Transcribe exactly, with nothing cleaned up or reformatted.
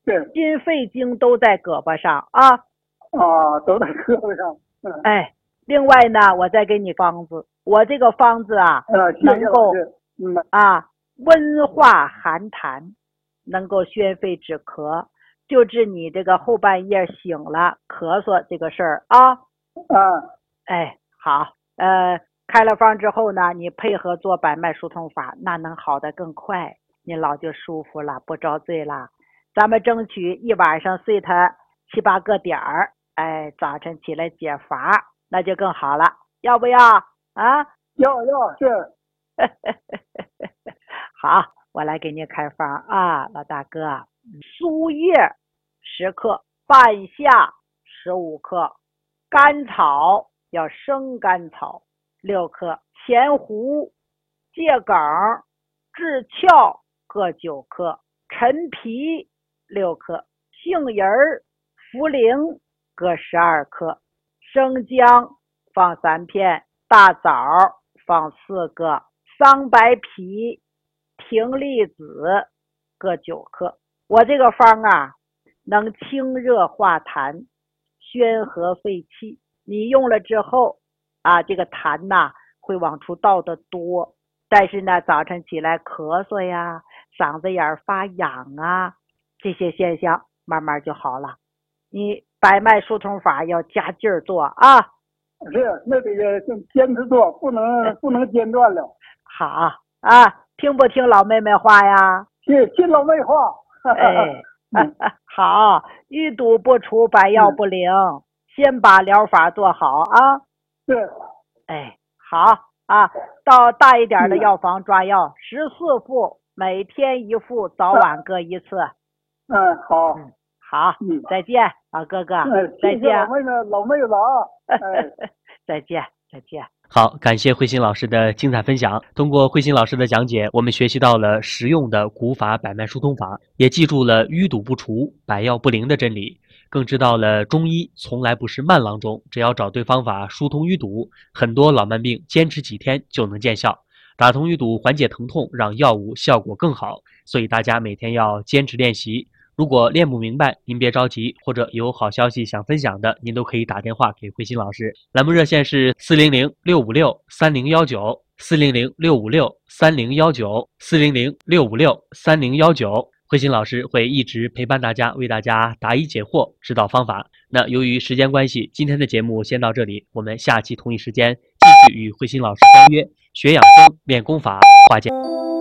对， 心肺经都在胳膊上啊。 啊，都在胳膊上。嗯， 哎，另外呢，我再给你方子，我这个方子啊， 呃，谢谢能够老师。嗯， 啊温化寒痰，能够宣肺止咳，就治你这个后半夜醒了咳嗽这个事儿啊。 啊， 哎，好，呃，开了方之后呢，你配合做百脉疏通法，那能好得更快，你老就舒服了，不遭罪了。咱们争取一晚上睡它七八个点儿，哎，早晨起来解乏，那就更好了，要不要啊？ 要要是。 好，我来给你开方啊，老大哥，苏叶十克，半夏十五克，甘草要生甘草六克，前胡、桔梗、枳壳各九克，陈皮六克，杏仁儿、茯苓各十二克，生姜放三片，大枣放四个，桑白皮、葶苈子各九克。我这个方啊，能清热化痰，宣和肺气。你用了之后啊，这个痰呐、啊、会往出倒的多，但是呢，早晨起来咳嗽呀、嗓子眼发痒啊，这些现象慢慢就好了。你百脉疏通法要加劲儿做啊！ 是，那得坚持做，不能不能间断了。 好啊，听不听老妹妹话呀？ 听听老妹话。 哎，好，淤堵不除，百药不灵，嗯、先把疗法做好啊。 是。 哎，好啊，到大一点的药房抓药，十四副，每天一副，早晚各一次。 嗯，好。 嗯，好，嗯，再见啊，哥哥， 嗯、 再见， 老妹子，老妹子啊，哎， 再见，再见。 好，感谢慧心老师的精彩分享。通过慧心老师的讲解，我们学习到了实用的古法百脉疏通法，也记住了淤堵不除，百药不灵的真理，更知道了中医从来不是慢郎中，只要找对方法疏通淤堵，很多老慢病坚持几天就能见效。打通淤堵，缓解疼痛，让药物效果更好。所以大家每天要坚持练习。如果练不明白，您别着急，或者有好消息想分享的，您都可以打电话给慧心老师。栏目热线是四零零六五六三零一九，四零零六五六三零一九，四零零六五六三零一九。慧心老师会一直陪伴大家，为大家答疑解惑，指导方法。那由于时间关系，今天的节目先到这里，我们下期同一时间继续与慧心老师相约，学养生，练功法，化解。